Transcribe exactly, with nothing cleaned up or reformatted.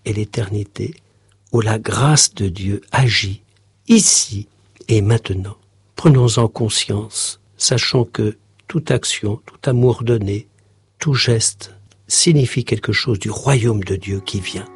et l'éternité, où la grâce de Dieu agit ici et maintenant. Prenons-en conscience, sachant que toute action, tout amour donné, tout geste signifie quelque chose du royaume de Dieu qui vient.